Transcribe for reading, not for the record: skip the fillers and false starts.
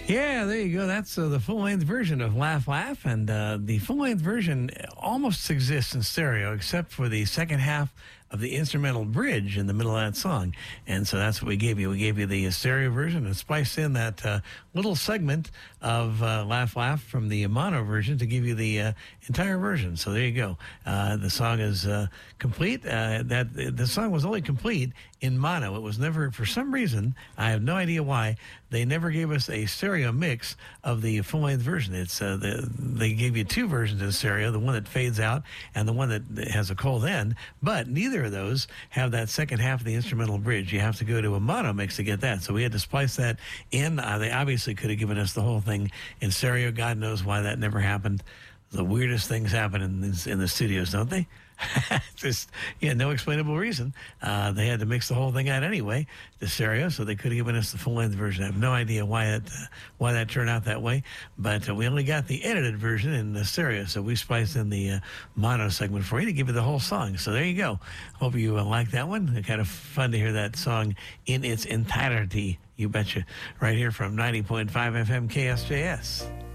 Yeah, there you go. That's the full-length version of Laugh Laugh, and the full-length version almost exists in stereo, except for the second half of the instrumental bridge in the middle of that song. And so that's what we gave you. We gave you the stereo version and spliced in that little segment of Laugh Laugh from the mono version to give you the entire version. So there you go. The song is complete. The song was only complete in mono. It was never, for some reason, I have no idea why, they never gave us a stereo mix of the full-length version. It's they gave you two versions of stereo, the one that fades out and the one that has a cold end, but neither of those have that second half of the instrumental bridge. You have to go to a mono mix to get that. So we had to splice that in. They obviously could have given us the whole thing in stereo. God knows why that never happened. The weirdest things happen in the studios, don't they? Just, no explainable reason. They had to mix the whole thing out anyway, the stereo, so they could have given us the full-length version. I have no idea why that turned out that way, but we only got the edited version in the stereo, so we spliced in the mono segment for you to give you the whole song. So there you go. Hope you like that one. Kind of fun to hear that song in its entirety. You betcha. Right here from 90.5 FM KSJS.